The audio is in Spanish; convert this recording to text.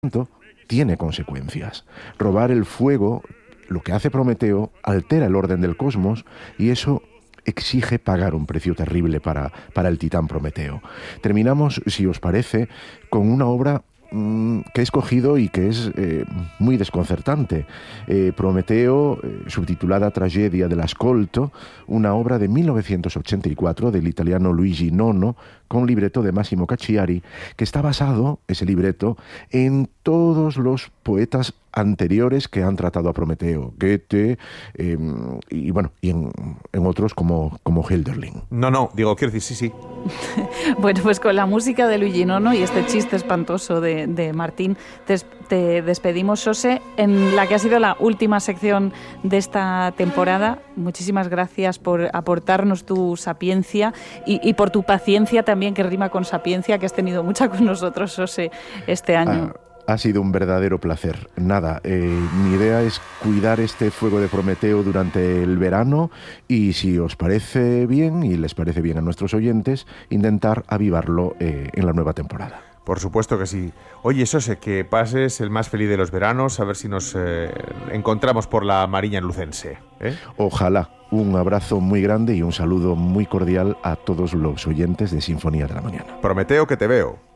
tiene consecuencias. Robar el fuego, lo que hace Prometeo, altera el orden del cosmos y eso exige pagar un precio terrible para el titán Prometeo. Terminamos, si os parece, con una obra que he escogido y que es muy desconcertante. Prometeo, subtitulada Tragedia dell'Ascolto, una obra de 1984 del italiano Luigi Nono, con libreto de Massimo Cacciari, que está basado, ese libreto, en todos los poetas anteriores que han tratado a Prometeo, Goethe, y bueno, y en otros como Hölderlin. Quiero decir, sí. Bueno, pues con la música de Luigi Nono y este chiste espantoso de Martín, te despedimos, Xosé, en la que ha sido la última sección de esta temporada. Muchísimas gracias por aportarnos tu sapiencia y por tu paciencia también, que rima con sapiencia, que has tenido mucha con nosotros, Xosé, este año. Ha sido un verdadero placer. Nada, mi idea es cuidar este fuego de Prometeo durante el verano y, si os parece bien y les parece bien a nuestros oyentes, intentar avivarlo en la nueva temporada. Por supuesto que sí. Oye, Xosé, que pases el más feliz de los veranos, a ver si nos encontramos por la Mariña en Lucense. Ojalá. Un abrazo muy grande y un saludo muy cordial a todos los oyentes de Sinfonía de la Mañana. Prometeo que te veo.